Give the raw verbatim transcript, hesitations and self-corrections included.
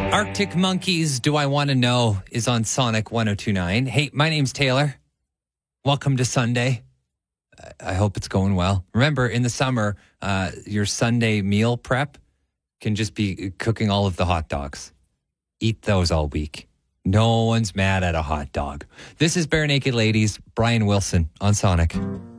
Arctic Monkeys, Do I Want to Know, is on Sonic one oh two point nine. Hey, my name's Taylor. Welcome to Sunday. I hope it's going well. Remember, in the summer, uh, your Sunday meal prep can just be cooking all of the hot dogs. Eat those all week. No one's mad at a hot dog. This is Bare Naked Ladies, Brian Wilson on Sonic.